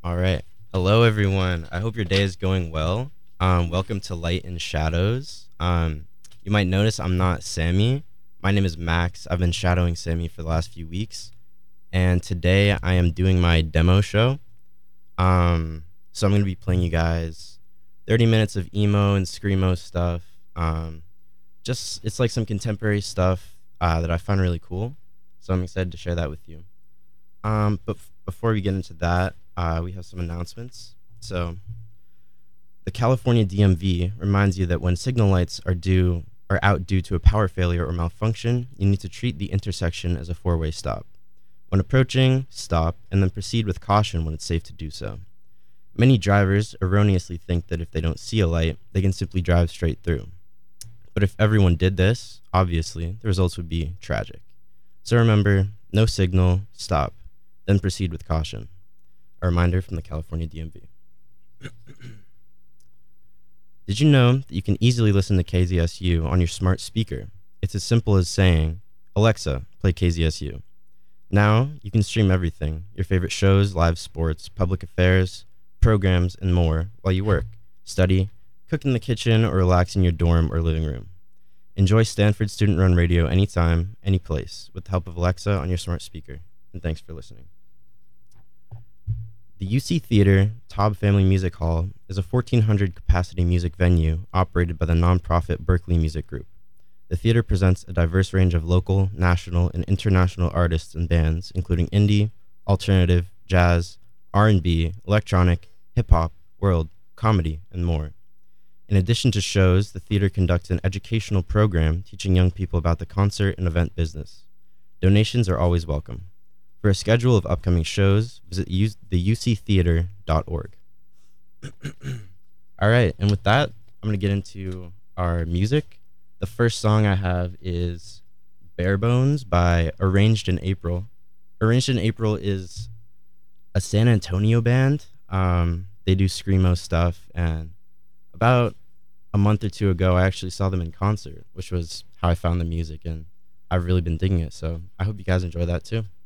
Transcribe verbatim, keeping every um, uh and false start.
All right. Hello, everyone. I hope your day is going well. Um, welcome to Light and Shadows. Um, you might notice I'm not Sammy. My name is Max. I've been shadowing Sammy for the last few weeks, and today I am doing my demo show. Um, so I'm gonna be playing you guys thirty minutes of emo and screamo stuff. Um, just it's like some contemporary stuff uh, that I find really cool. So I'm excited to share that with you. Um, but f- before we get into that, uh, we have some announcements. So, the California D M V reminds you that when signal lights are due are out due to a power failure or malfunction, you need to treat the intersection as a four-way stop. When approaching, stop, and then proceed with caution when it's safe to do so. Many drivers erroneously think that if they don't see a light, they can simply drive straight through. But if everyone did this, obviously, the results would be tragic. So remember, no signal, stop, then proceed with caution. A reminder from the California D M V. Did you know that you can easily listen to K Z S U on your smart speaker? It's as simple as saying, Alexa, play K Z S U. Now, you can stream everything, your favorite shows, live sports, public affairs, programs, and more while you work, study, cook in the kitchen, or relax in your dorm or living room. Enjoy Stanford Student Run Radio anytime, any place, with the help of Alexa on your smart speaker. And thanks for listening. The U C Theater, Taub Family Music Hall, is a fourteen hundred capacity music venue operated by the nonprofit Berkeley Music Group. The theater presents a diverse range of local, national, and international artists and bands, including indie, alternative, jazz, R and B, electronic, hip-hop, world, comedy, and more. In addition to shows, the theater conducts an educational program teaching young people about the concert and event business. Donations are always welcome. For a schedule of upcoming shows, visit the u c theater dot org. All right, and with that, I'm going to get into our music. The first song I have is Bare Bones by Arranged in April. Arranged in April is a San Antonio band. Um, they do screamo stuff, and about a month or two ago, I actually saw them in concert, which was how I found the music, and I've really been digging it, so I hope you guys enjoy that too.